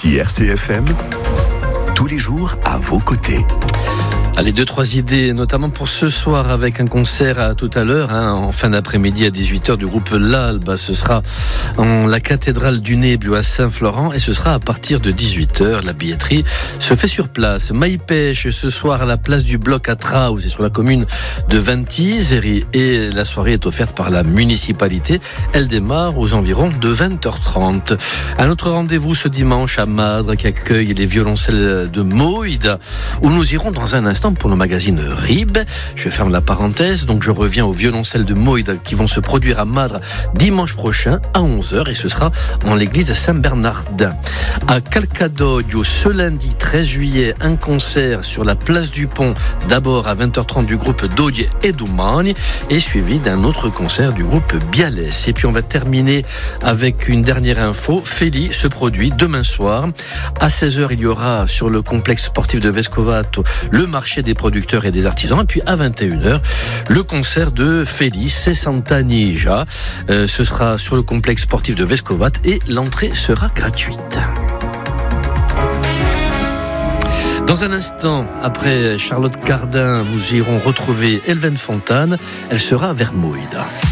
Ici RCFM, tous les jours à vos côtés. Allez, 2-3 idées, notamment pour ce soir avec un concert à tout à l'heure, en fin d'après-midi à 18h du groupe L'Albe. Ce sera en la cathédrale du Nébio à Saint-Florent et ce sera à partir de 18h. La billetterie se fait sur place. Maïpêche ce soir à la place du Bloc à Traus, c'est sur la commune de Ventis et la soirée est offerte par la municipalité. Elle démarre aux environs de 20h30. Un autre rendez-vous ce dimanche à Madre qui accueille les violoncelles de Moïda où nous irons dans un instant pour le magazine RIB. Je ferme la parenthèse, donc je reviens aux violoncelles de Moïda qui vont se produire à Madre dimanche prochain à 11h et ce sera en l'église Saint-Bernardin. À Calcadoglio, ce lundi 13 juillet, un concert sur la place du Pont, d'abord à 20h30 du groupe Doglie et Domani et suivi d'un autre concert du groupe Bialès. Et puis on va terminer avec une dernière info. Feli se produit demain soir. À 16h, il y aura sur le complexe sportif de Vescovato le marché des producteurs et des artisans. Et puis à 21h, le concert de Feli Sessantanija. Ce sera sur le complexe sportif de Vescovat et l'entrée sera gratuite. Dans un instant, après Charlotte Cardin, nous irons retrouver Elven Fontane. Elle sera vers Moïda.